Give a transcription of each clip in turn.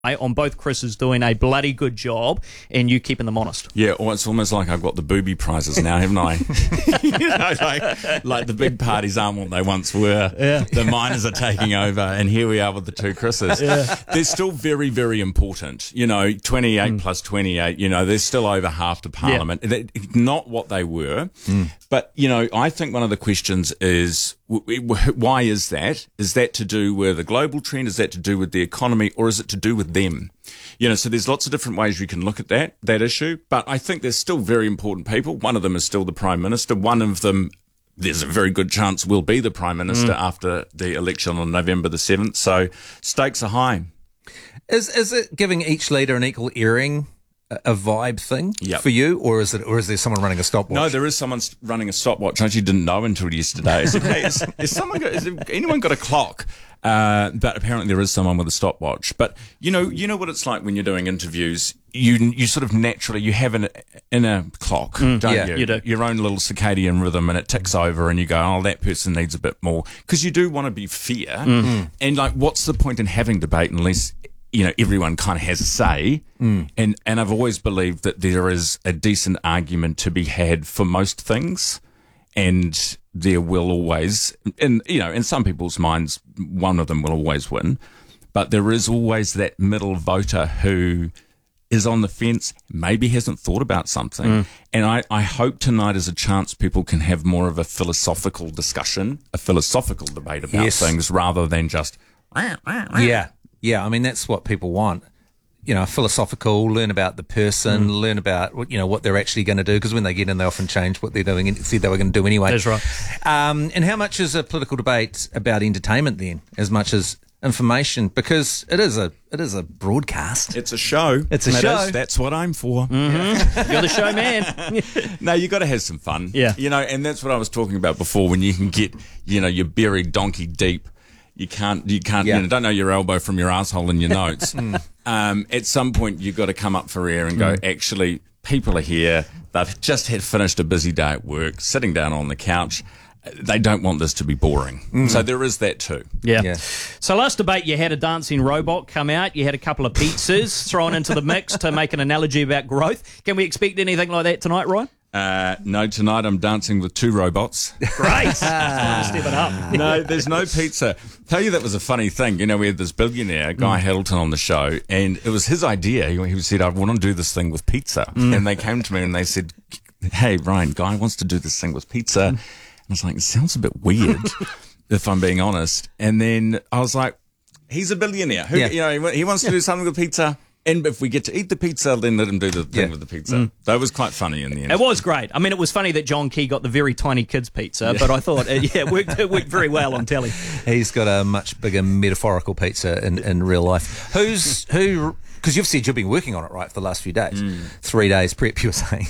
on both Chris's doing a bloody good job and you keeping them honest. Yeah, or it's almost like I've got the booby prizes now, haven't I? like the big parties aren't what they once were. Yeah. The miners are taking over, and here we are with the two Chris's. Yeah. They're still very, very important. 28 plus 28, they're still over half the parliament. Yeah. Not what they were. But, I think one of the questions is, why is that? Is that to do with a global trend? Is that to do with the economy? Or is it to do with them? So there's lots of different ways you can look at that issue. But I think there's still very important people. One of them is still the Prime Minister. One of them, there's a very good chance, will be the Prime Minister after the election on November the 7th. So stakes are high. Is it giving each leader an equal airing a vibe thing for you, or is there someone running a stopwatch? No, there is someone running a stopwatch. I actually didn't know until yesterday. I said, hey, has anyone got a clock? But apparently there is someone with a stopwatch. But you know what it's like when you're doing interviews. You sort of naturally you have an inner clock, don't you? You do. Your own little circadian rhythm, and it ticks over, and you go, oh, that person needs a bit more, because you do want to be fair. And what's the point in having debate unless everyone kind of has a say, and I've always believed that there is a decent argument to be had for most things, and there will always, in some people's minds, one of them will always win, but there is always that middle voter who is on the fence, maybe hasn't thought about something, and I hope tonight is a chance people can have more of a philosophical discussion, a philosophical debate about things, rather than just Yeah, I mean, that's what people want. Philosophical, learn about the person, learn about, what they're actually going to do, because when they get in, they often change what they're doing and said they were going to do anyway. That's right. And how much is a political debate about entertainment then, as much as information? Because it is a broadcast. It's a show. It's a show. That's what I'm for. Mm-hmm. You're the showman. No, you got to have some fun. Yeah. And that's what I was talking about before, when you can get, you're buried donkey deep. You can't, don't know your elbow from your asshole in your notes. At some point, you've got to come up for air and go, actually, people are here. They've just finished a busy day at work, sitting down on the couch. They don't want this to be boring. So there is that too. Yeah. So last debate, you had a dancing robot come out. You had a couple of pizzas thrown into the mix to make an analogy about growth. Can we expect anything like that tonight, Ryan? No, tonight I'm dancing with two robots. Great. Step it up. No, there's no pizza. Tell you, that was a funny thing. We had this billionaire, Guy Hamilton, on the show, and it was his idea. He said, I want to do this thing with pizza. And they came to me and they said, hey, Ryan, Guy wants to do this thing with pizza. And I was like, it sounds a bit weird, if I'm being honest. And then I was like, he's a billionaire. He wants to do something with pizza. And if we get to eat the pizza, then let him do the thing with the pizza. That was quite funny in the end. It was great. I mean, it was funny that John Key got the very tiny kids' pizza, but I thought, it worked very well on telly. He's got a much bigger metaphorical pizza in real life. Who? Because you've said you've been working on it, right, for the last few days. 3 days prep, you were saying.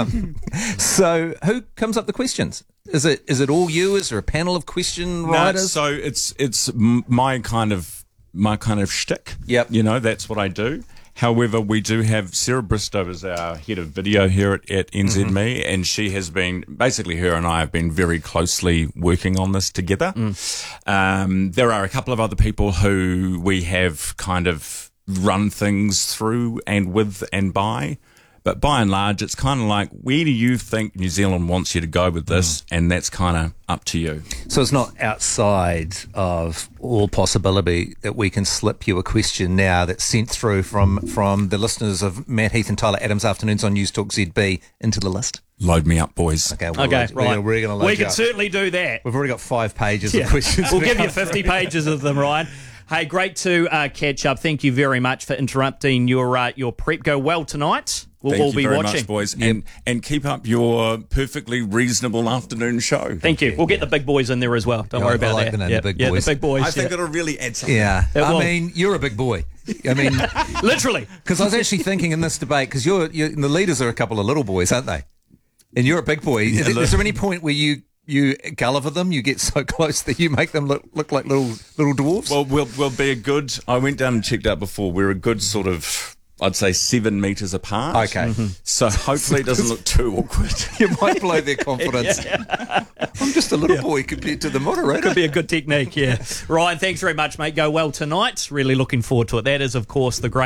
So who comes up with the questions? Is it all you? Is there a panel of question writers? No, so it's my kind of shtick. Yep. That's what I do. However, we do have Sarah Bristow as our head of video here at NZME, and she has been, basically her and I have been very closely working on this together. There are a couple of other people who we have kind of run things through and with and by. But by and large, it's kind of like, where do you think New Zealand wants you to go with this? And that's kind of up to you. So it's not outside of all possibility that we can slip you a question now that's sent through from the listeners of Matt Heath and Tyler Adams Afternoons on News Talk ZB into the list? Load me up, boys. Okay, right. We're going to load We you can up. Certainly do that. We've already got 5 pages of questions. We'll give you 50 pages of them, Ryan. Hey, great to catch up. Thank you very much for interrupting your prep. Go well tonight. We'll all be watching. Thank you very much, boys. And keep up your perfectly reasonable afternoon show. Thank you. We'll get the big boys in there as well. Don't worry about like that. The big boys. The big boys. I think it'll really add something. Yeah. I mean, you're a big boy. I mean, literally. Because I was actually thinking in this debate, because you're the leaders are a couple of little boys, aren't they? And you're a big boy. Is there any point where you Gulliver them, you get so close that you make them look like little dwarves? Well, we'll be a good, I went down and checked out before, we're a good sort of I'd say 7 metres apart. Okay. So hopefully it doesn't look too awkward. You might blow their confidence. I'm just a little boy compared to the moderator. Could be a good technique, yeah. Ryan, thanks very much, mate. Go well tonight. Really looking forward to it. That is, of course, the great